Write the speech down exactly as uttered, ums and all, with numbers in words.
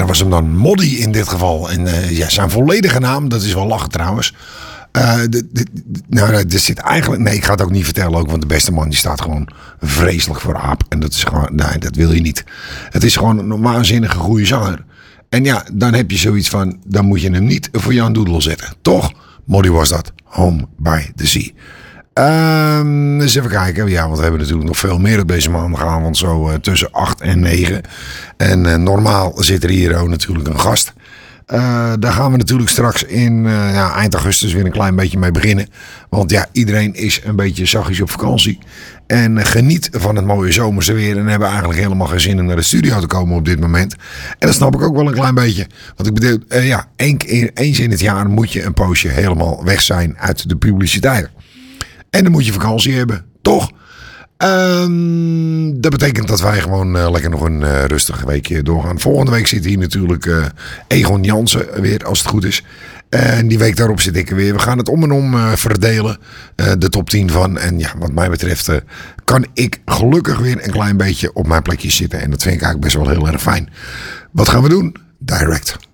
was hem dan Moddy in dit geval. En uh, ja, zijn volledige naam, dat is wel lachen trouwens. Uh, de, de, de, nou, er zit eigenlijk... Nee, ik ga het ook niet vertellen ook. Want de beste man die staat gewoon vreselijk voor aap. En dat is gewoon... Nee, dat wil je niet. Het is gewoon een waanzinnige goede zanger. En ja, dan heb je zoiets van... Dan moet je hem niet voor Jan Doedel zetten. Toch? Moddy was dat. Home by the Sea. Um, eens even kijken. Ja, want we hebben natuurlijk nog veel meer op deze maandagavond. Zo uh, tussen acht en negen. En uh, normaal zit er hier ook natuurlijk een gast. Uh, daar gaan we natuurlijk straks in uh, ja, eind augustus weer een klein beetje mee beginnen. Want ja, iedereen is een beetje zachtjes op vakantie. En uh, geniet van het mooie zomerse weer. En hebben eigenlijk helemaal geen zin om naar de studio te komen op dit moment. En dat snap ik ook wel een klein beetje. Want ik bedoel, uh, ja, één, eens in het jaar moet je een poosje helemaal weg zijn uit de publiciteit. En dan moet je vakantie hebben, toch? Um, dat betekent dat wij gewoon uh, lekker nog een uh, rustig weekje doorgaan. Volgende week zit hier natuurlijk uh, Egon Jansen weer, als het goed is. En die week daarop zit ik er weer. We gaan het om en om uh, verdelen, uh, de top tien van. En ja, wat mij betreft uh, kan ik gelukkig weer een klein beetje op mijn plekje zitten. En dat vind ik eigenlijk best wel heel erg fijn. Wat gaan we doen? Direct.